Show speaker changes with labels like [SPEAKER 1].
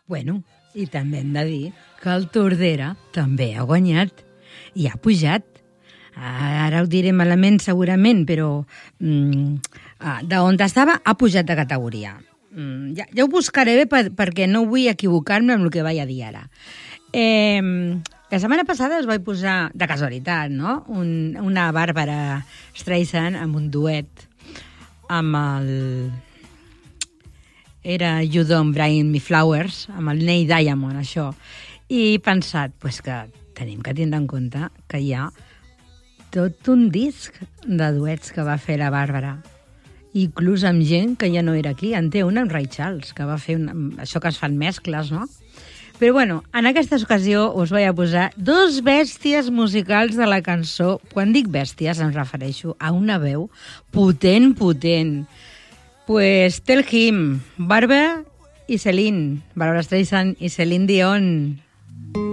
[SPEAKER 1] Bueno, i també hem de dir que el Tordera també ha guanyat i ha pujat. Ara ho diré malament segurament, però d'on estava ha pujat de categoria. Ja ho buscaré bé perquè no vull equivocar-me amb el que vaig a dir ara. La setmana passada es vaig posar, de casualitat, no? Una Barbara Streisand amb un duet amb el... Era You Don't Bring Me Flowers, amb el Neil Diamond, això. I he pensat que tenim que tindre en compte que hi ha tot un disc de duets que va fer la Bàrbara, inclús amb gent que ja no era aquí. En té una amb Ray Charles, que va fer això que es fan mescles, no? Però bueno, en aquesta ocasió us vaig a posar dos bèsties musicals de la cançó. Quan dic bèsties em refereixo a una veu potent. Pues Tell Him, Barbara Streisand i Celine Dion.